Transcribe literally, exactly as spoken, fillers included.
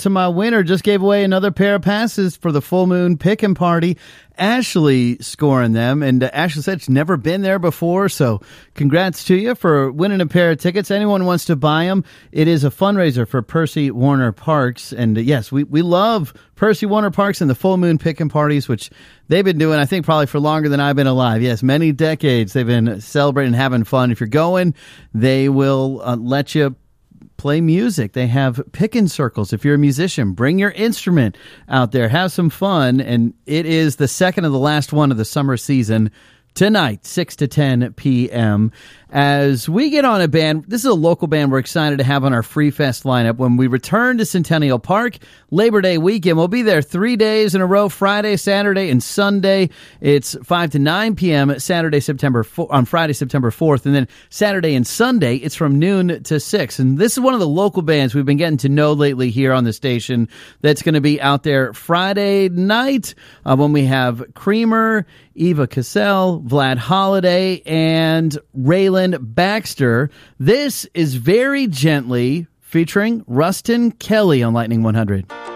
to my winner. Just gave away another pair of passes for the Full Moon Pick'em Party. Ashley scoring them, and uh, Ashley said she's never been there before, so congrats to you for winning a pair of tickets. Anyone wants to buy them, it is a fundraiser for Percy Warner Parks, and uh, yes, we, we love Percy Warner Parks and the Full Moon Pick'em Parties, which they've been doing, I think, probably for longer than I've been alive. Yes, many decades they've been celebrating and having fun. If you're going, they will uh, let you play music. They have pick-in circles. If you're a musician, bring your instrument out there. Have some fun. And it is the second of the last one of the summer season tonight, six to ten p.m. As we get on a band, this is a local band we're excited to have on our Free Fest lineup when we return to Centennial Park Labor Day weekend. We'll be there three days in a row, Friday, Saturday, and Sunday. It's five to nine p.m. Saturday, September fourth, on Friday, September fourth, and then Saturday and Sunday, it's from noon to six. And this is one of the local bands we've been getting to know lately here on the station that's going to be out there Friday night uh, when we have Creamer, Eva Cassell, Vlad Holiday, and Raylan Baxter. This is Very Gently featuring Rustin Kelly on Lightning one hundred.